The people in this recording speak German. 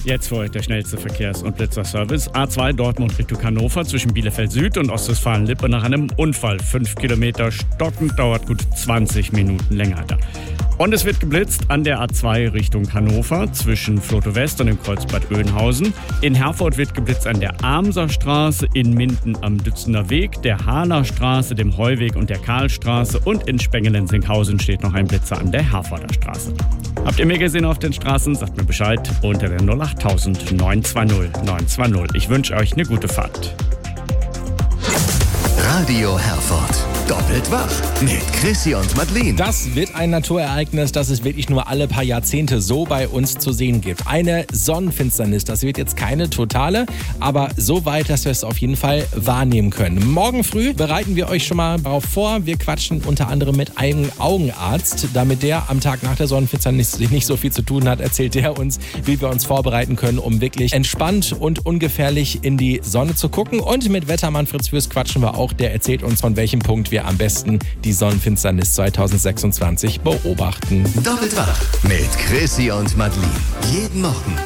Jetzt für euch der schnellste Verkehrs- und Blitzerservice. A2 Dortmund Richtung Hannover zwischen Bielefeld Süd und Ostwestfalen-Lippe nach einem Unfall. 5 Kilometer stockend, dauert gut 20 Minuten länger da. Und es wird geblitzt an der A2 Richtung Hannover zwischen Floto West und dem Kreuz Bad Oeynhausen. In Herford wird geblitzt an der Amser Straße, in Minden am Dützener Weg, der Hahner Straße, dem Heuweg und der Karlstraße und in Spengelen-Sinkhausen steht noch ein Blitzer an der Herforder Straße. Habt ihr mehr gesehen auf den Straßen? Sagt mir Bescheid unter der 08000 920 920. Ich wünsche euch eine gute Fahrt. Radio Herford. Doppelt wach mit Chrissy und Madeleine. Das wird ein Naturereignis, das es wirklich nur alle paar Jahrzehnte so bei uns zu sehen gibt. Eine Sonnenfinsternis. Das wird jetzt keine totale, aber so weit, dass wir es auf jeden Fall wahrnehmen können. Morgen früh bereiten wir euch schon mal darauf vor. Wir quatschen unter anderem mit einem Augenarzt. Damit der am Tag nach der Sonnenfinsternis nicht so viel zu tun hat, erzählt der uns, wie wir uns vorbereiten können, um wirklich entspannt und ungefährlich in die Sonne zu gucken. Und mit Wettermann Fritz Fürst quatschen wir auch. Der erzählt uns, von welchem Punkt wir am besten die Sonnenfinsternis 2026 beobachten. Doppelt wach mit Chrissy und Madeleine. Jeden Morgen